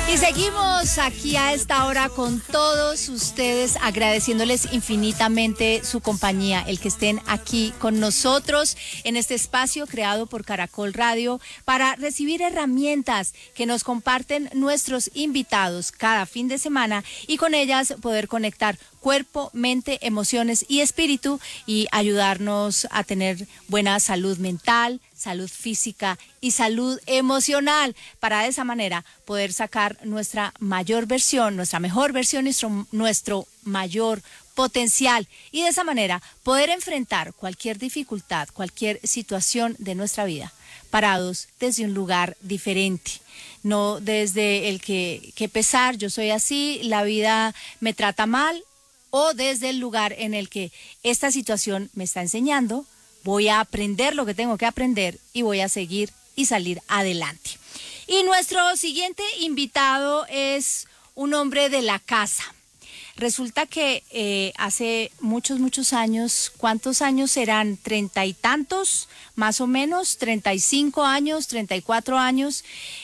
Y seguimos aquí a esta hora con todos ustedes, agradeciéndoles infinitamente su compañía, el que estén aquí con nosotros en este espacio creado por Caracol Radio para recibir herramientas que nos comparten nuestros invitados cada fin de semana y con ellas poder conectar cuerpo, mente, emociones y espíritu y ayudarnos a tener buena salud mental, salud física y salud emocional, para de esa manera poder sacar nuestra mayor versión, nuestra mejor versión, nuestro mayor potencial y de esa manera poder enfrentar cualquier dificultad, cualquier situación de nuestra vida, parados desde un lugar diferente. No desde el que pesar, yo soy así, la vida me trata mal, o desde el lugar en el que esta situación me está enseñando, voy a aprender lo que tengo que aprender y voy a seguir y salir adelante. Y nuestro siguiente invitado es un hombre de la casa. Resulta que hace muchos años, ¿cuántos años serán? 30 y tantos, más o menos, 35 años, 34 años,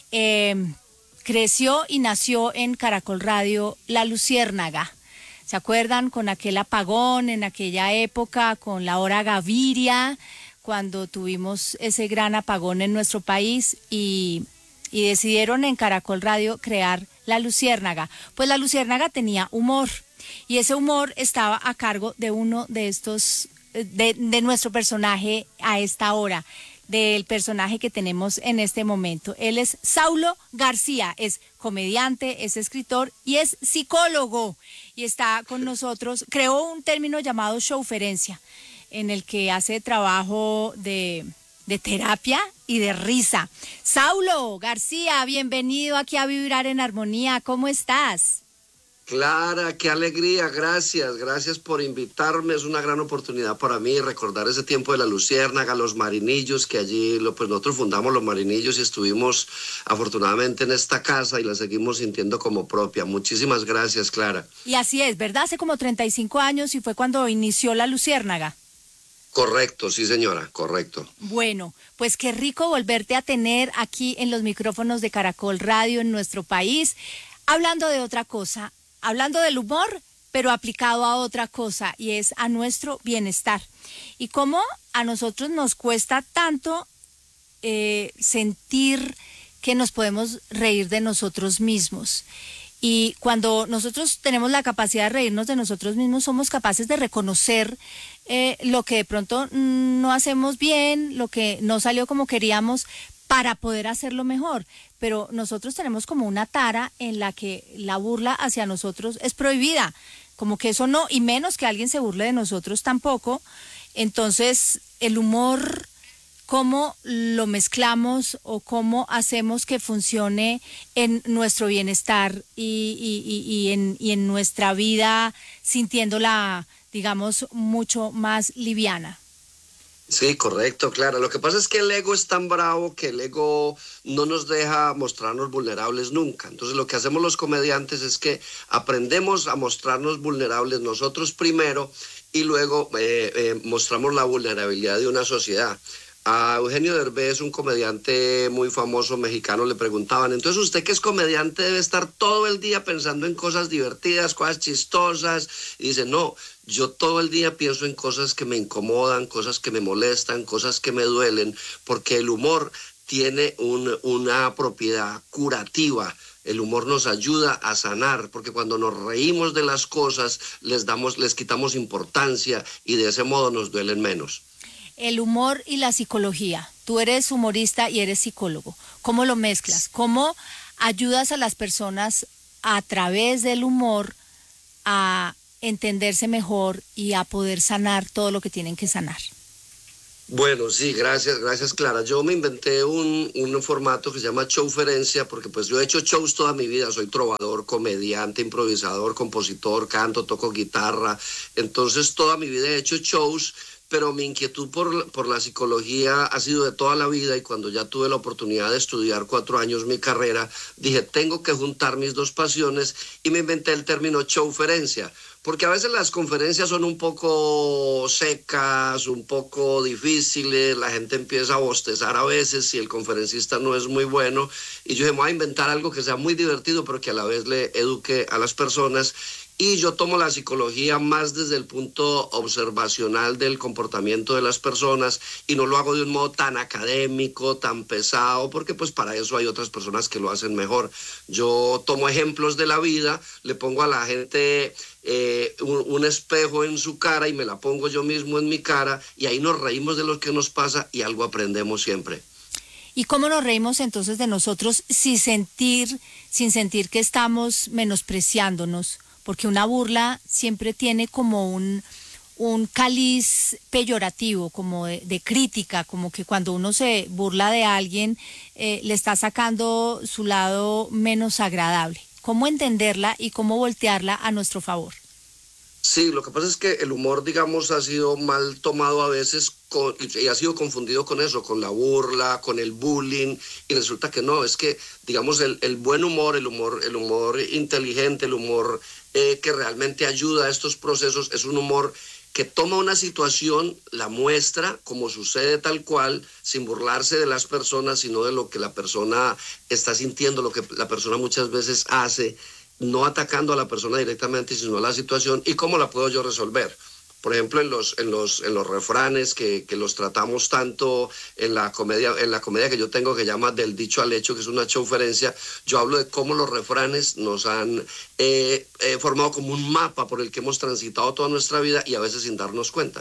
creció y nació en Caracol Radio La Luciérnaga. ¿Se acuerdan con aquel apagón en aquella época, con la hora Gaviria, cuando tuvimos ese gran apagón en nuestro país y decidieron en Caracol Radio crear La Luciérnaga? Pues La Luciérnaga tenía humor y ese humor estaba a cargo de uno de estos, de nuestro personaje a esta hora, del personaje que tenemos en este momento. Él es Saulo García, es comediante, es escritor y es psicólogo y está con nosotros. Creó un término llamado showferencia, en el que hace trabajo de terapia y de risa. Saulo García, bienvenido aquí a Vibrar en Armonía, ¿cómo estás? Clara, qué alegría, gracias por invitarme, es una gran oportunidad para mí recordar ese tiempo de La Luciérnaga, los Marinillos, que allí pues nosotros fundamos los Marinillos y estuvimos afortunadamente en esta casa y la seguimos sintiendo como propia. Muchísimas gracias, Clara. Y así es, ¿verdad? Hace como 35 años y fue cuando inició La Luciérnaga. Correcto, sí señora, correcto. Bueno, pues qué rico volverte a tener aquí en los micrófonos de Caracol Radio en nuestro país, hablando de otra cosa. Hablando del humor, pero aplicado a otra cosa, y es a nuestro bienestar. Y cómo a nosotros nos cuesta tanto sentir que nos podemos reír de nosotros mismos. Y cuando nosotros tenemos la capacidad de reírnos de nosotros mismos, somos capaces de reconocer lo que de pronto no hacemos bien, lo que no salió como queríamos, para poder hacerlo mejor. Pero nosotros tenemos como una tara en la que la burla hacia nosotros es prohibida, como que eso no, y menos que alguien se burle de nosotros tampoco. Entonces, el humor, ¿cómo lo mezclamos o cómo hacemos que funcione en nuestro bienestar y en nuestra vida, sintiéndola, digamos, mucho más liviana? Sí, correcto, Clara. Lo que pasa es que el ego es tan bravo que el ego no nos deja mostrarnos vulnerables nunca. Entonces lo que hacemos los comediantes es que aprendemos a mostrarnos vulnerables nosotros primero y luego mostramos la vulnerabilidad de una sociedad. A Eugenio Derbez, un comediante muy famoso mexicano, le preguntaban, entonces usted que es comediante debe estar todo el día pensando en cosas divertidas, cosas chistosas, y dice, no, yo todo el día pienso en cosas que me incomodan, cosas que me molestan, cosas que me duelen, porque el humor tiene una propiedad curativa. El humor nos ayuda a sanar, porque cuando nos reímos de las cosas, les quitamos importancia y de ese modo nos duelen menos. El humor y la psicología. Tú eres humorista y eres psicólogo. ¿Cómo lo mezclas? ¿Cómo ayudas a las personas a través del humor a entenderse mejor y a poder sanar todo lo que tienen que sanar? Bueno, sí, gracias Clara. Yo me inventé un formato que se llama showferencia, porque pues yo he hecho shows toda mi vida, soy trovador, comediante, improvisador, compositor, canto, toco guitarra, entonces toda mi vida he hecho shows, pero mi inquietud por la psicología ha sido de toda la vida y cuando ya tuve la oportunidad de estudiar 4 años mi carrera, dije, tengo que juntar mis dos pasiones y me inventé el término showferencia, porque a veces las conferencias son un poco secas, un poco difíciles, la gente empieza a bostezar a veces si el conferencista no es muy bueno, y yo dije, me voy a inventar algo que sea muy divertido, pero que a la vez le eduque a las personas. Y yo tomo la psicología más desde el punto observacional del comportamiento de las personas y no lo hago de un modo tan académico, tan pesado, porque pues para eso hay otras personas que lo hacen mejor. Yo tomo ejemplos de la vida, le pongo a la gente un espejo en su cara y me la pongo yo mismo en mi cara y ahí nos reímos de lo que nos pasa y algo aprendemos siempre. ¿Y cómo nos reímos entonces de nosotros sin sentir que estamos menospreciándonos? Porque una burla siempre tiene como un caliz peyorativo, como de crítica, como que cuando uno se burla de alguien, le está sacando su lado menos agradable. ¿Cómo entenderla y cómo voltearla a nuestro favor? Sí, lo que pasa es que el humor, digamos, ha sido mal tomado a veces y ha sido confundido con eso, con la burla, con el bullying, y resulta que no, es que, digamos, el buen humor, el humor inteligente, el humor que realmente ayuda a estos procesos, es un humor que toma una situación, la muestra como sucede tal cual, sin burlarse de las personas, sino de lo que la persona está sintiendo, lo que la persona muchas veces hace, no atacando a la persona directamente, sino a la situación y cómo la puedo yo resolver. Por ejemplo, en los refranes que los tratamos tanto en la comedia que yo tengo que llama Del dicho al hecho, que es una showferencia, yo hablo de cómo los refranes nos han formado como un mapa por el que hemos transitado toda nuestra vida y a veces sin darnos cuenta.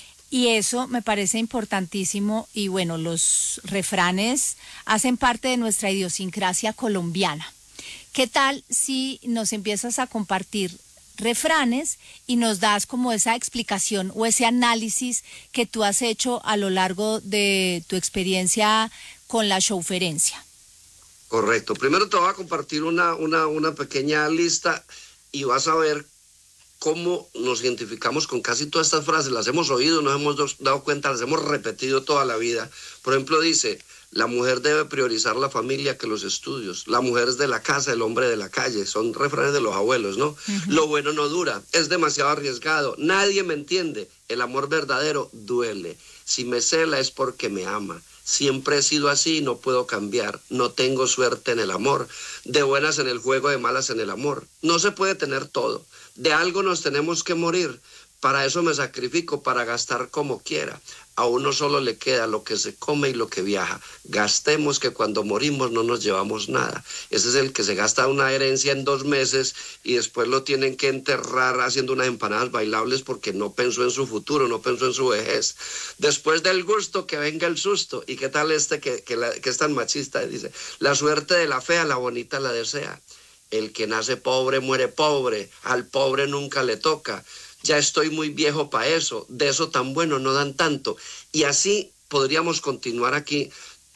Y eso me parece importantísimo y bueno, los refranes hacen parte de nuestra idiosincrasia colombiana. ¿Qué tal si nos empiezas a compartir refranes y nos das como esa explicación o ese análisis que tú has hecho a lo largo de tu experiencia con la showferencia? Correcto. Primero te voy a compartir una pequeña lista y vas a ver cómo nos identificamos con casi todas estas frases. Las hemos oído, nos hemos dado cuenta, las hemos repetido toda la vida. Por ejemplo, dice, la mujer debe priorizar la familia que los estudios. La mujer es de la casa, el hombre de la calle. Son refranes de los abuelos, ¿no? Lo bueno no dura, es demasiado arriesgado. Nadie me entiende. El amor verdadero duele. Si me cela es porque me ama. Siempre he sido así y no puedo cambiar. No tengo suerte en el amor. De buenas en el juego, de malas en el amor. No se puede tener todo. De algo nos tenemos que morir. Para eso me sacrifico, para gastar como quiera. A uno solo le queda lo que se come y lo que viaja. Gastemos que cuando morimos no nos llevamos nada. Ese es el que se gasta una herencia en 2 meses y después lo tienen que enterrar haciendo unas empanadas bailables porque no pensó en su futuro, no pensó en su vejez. Después del gusto que venga el susto. ¿Y qué tal que es tan machista? Dice, la suerte de la fea, la bonita la desea. El que nace pobre muere pobre, al pobre nunca le toca. Ya estoy muy viejo para eso, de eso tan bueno no dan tanto. Y así podríamos continuar aquí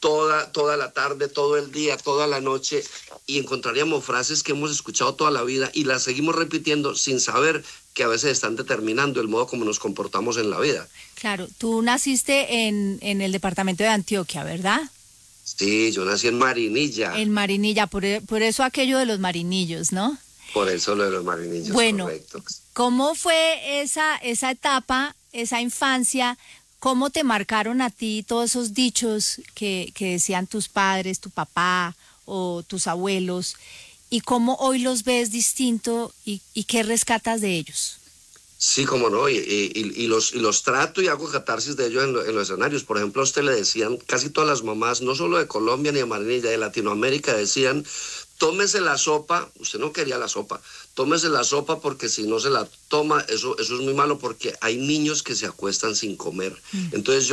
toda la tarde, todo el día, toda la noche y encontraríamos frases que hemos escuchado toda la vida y las seguimos repitiendo sin saber que a veces están determinando el modo como nos comportamos en la vida. Claro, tú naciste en el departamento de Antioquia, ¿verdad? Sí, yo nací en Marinilla. En Marinilla, por eso aquello de los marinillos, ¿no? Por eso lo de los marinillos, bueno, correcto. ¿Cómo fue esa etapa, esa infancia? ¿Cómo te marcaron a ti todos esos dichos que decían tus padres, tu papá o tus abuelos? ¿Y cómo hoy los ves distinto y qué rescatas de ellos? Sí, cómo no, y los trato y hago catarsis de ellos en los escenarios. Por ejemplo, a usted le decían, casi todas las mamás, no solo de Colombia ni de Marinilla, de Latinoamérica, decían, tómese la sopa, usted no quería la sopa, tómese la sopa porque si no se la toma, eso es muy malo porque hay niños que se acuestan sin comer. Entonces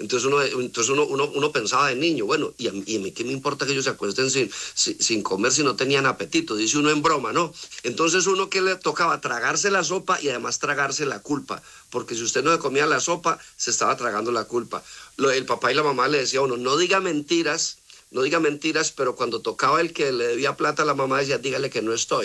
uno pensaba de niño, bueno, ¿y a mí qué me importa que ellos se acuesten sin comer si no tenían apetito? Dice uno en broma, ¿no? Entonces uno que le tocaba tragarse la sopa y además tragarse la culpa, porque si usted no se comía la sopa, se estaba tragando la culpa. El papá y la mamá le decían a uno, no diga mentiras, pero cuando tocaba el que le debía plata a la mamá decía, dígale que no estoy.